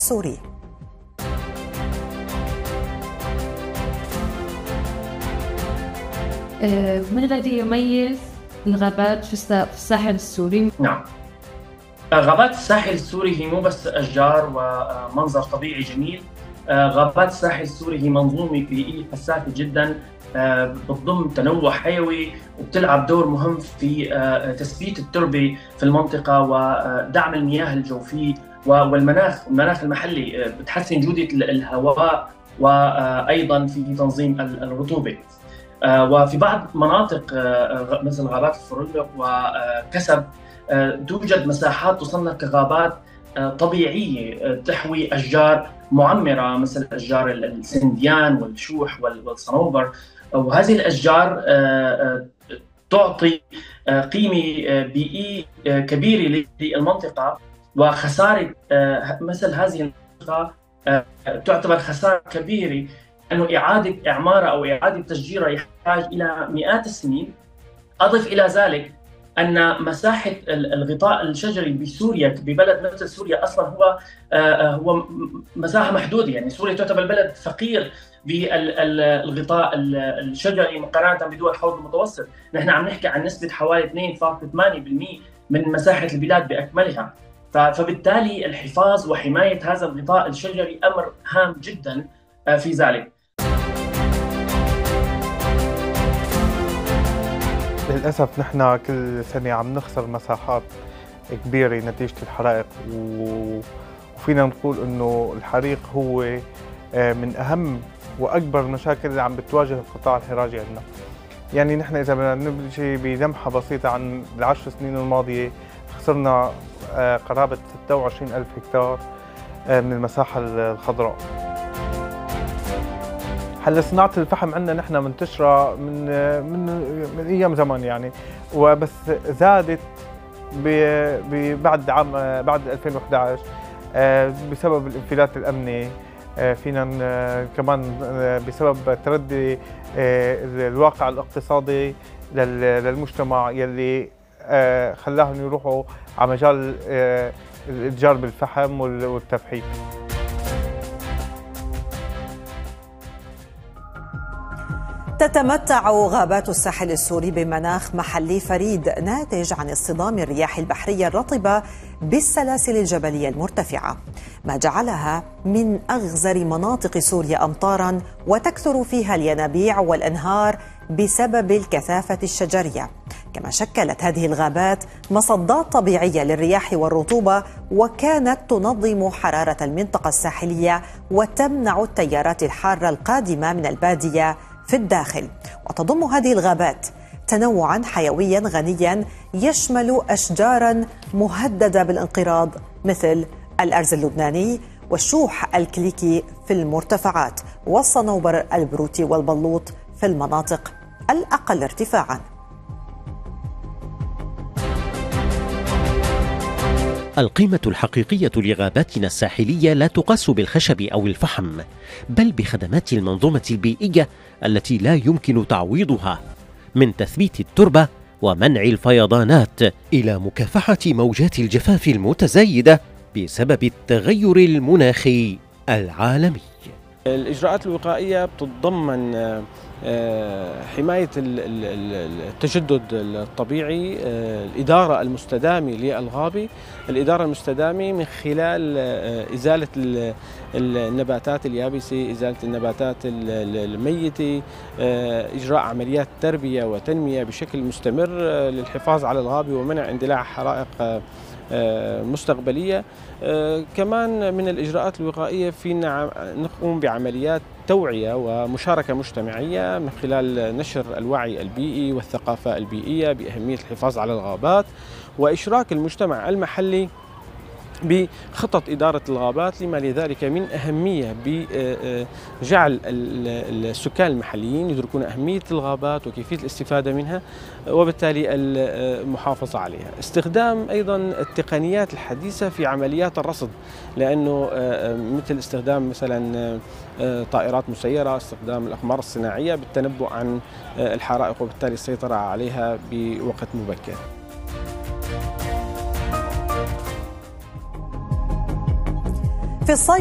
السوري. ما الذي يميز الغابات في الساحل السوري؟ نعم، غابات الساحل السوري هي مو بس أشجار ومنظر طبيعي جميل. غابات الساحل السوري هي منظومة بيئية حساسة جدا، بتضم تنوع حيوي وبتلعب دور مهم في تثبيت التربة في المنطقة ودعم المياه الجوفية والمناخ المحلي، بتحسن جودة الهواء وأيضا في تنظيم الرطوبة. وفي بعض مناطق مثل غابات الفرولق وكسب توجد مساحات تصنف كغابات طبيعية تحوي أشجار معمرة مثل أشجار السنديان والشوح والصنوبر، وهذه الأشجار تعطي قيمة بيئية كبيرة للمنطقة، وخسارة مثل هذه المنطقة تعتبر خسارة كبيرة، أنه إعادة إعمارها أو إعادة تشجيرها يحتاج إلى مئات السنين. أضف إلى ذلك أن مساحة الغطاء الشجري بسوريا ببلد مثل سوريا أصلا هو مساحة محدودة، يعني سوريا تعتبر بلد فقير بالغطاء الشجري مقارنة بدول حوض المتوسط. نحن عم نحكي عن نسبة حوالي 2.8% من مساحة البلاد بأكملها، فبالتالي الحفاظ وحماية هذا الغطاء الشجري أمر هام جدا في ذلك. للأسف نحن كل سنة عم نخسر مساحات كبيرة نتيجة الحرائق، وفينا نقول إنه الحريق هو من أهم وأكبر المشاكل اللي عم بتواجه القطاع الحراري عندنا. يعني نحن إذا بدنا نمشي بلمحة بسيطة عن ال10 سنين الماضية، خسرنا قرابة 26,000 هكتار من المساحة الخضراء. هلا صناعة الفحم عندنا نحن منتشرة من أيام زمان يعني، وبس زادت بعد 2011 بسبب الانفلات الأمني، فينا كمان بسبب تردي الواقع الاقتصادي للمجتمع يلي خلاهم يروحوا على مجال الإتجار بالفحم والتفحيم. تتمتع غابات الساحل السوري بمناخ محلي فريد ناتج عن اصطدام الرياح البحرية الرطبة بالسلاسل الجبلية المرتفعة، ما جعلها من أغزر مناطق سوريا أمطاراً، وتكثر فيها الينابيع والأنهار بسبب الكثافة الشجرية. كما شكلت هذه الغابات مصدات طبيعية للرياح والرطوبة، وكانت تنظم حرارة المنطقة الساحلية وتمنع التيارات الحارة القادمة من البادية في الداخل. وتضم هذه الغابات تنوعاً حيوياً غنياً يشمل أشجاراً مهددة بالانقراض مثل الأرز اللبناني والشوح الكليكي في المرتفعات، والصنوبر البروتي والبلوط في المناطق الأقل ارتفاعاً. القيمة الحقيقية لغاباتنا الساحلية لا تقاس بالخشب أو الفحم، بل بخدمات المنظومة البيئية التي لا يمكن تعويضها، من تثبيت التربة ومنع الفيضانات إلى مكافحة موجات الجفاف المتزايدة بسبب التغير المناخي العالمي. الإجراءات الوقائية بتتضمن حماية التجدد الطبيعي، الإدارة المستدامة للغابة، الإدارة المستدامة من خلال إزالة النباتات اليابسة، إزالة النباتات الميتة، إجراء عمليات تربية وتنمية بشكل مستمر للحفاظ على الغابة ومنع اندلاع حرائق مستقبلية. كمان من الإجراءات الوقائية فينا نقوم بعمليات توعية ومشاركة مجتمعية من خلال نشر الوعي البيئي والثقافة البيئية بأهمية الحفاظ على الغابات، وإشراك المجتمع المحلي بخطط إدارة الغابات، لما لذلك من أهمية بجعل السكان المحليين يدركون أهمية الغابات وكيفية الاستفادة منها وبالتالي المحافظة عليها. استخدام أيضا التقنيات الحديثة في عمليات الرصد، لأنه مثل استخدام مثلا طائرات مسيرة، استخدام الأقمار الصناعية بالتنبؤ عن الحرائق وبالتالي السيطرة عليها بوقت مبكر. في الصيف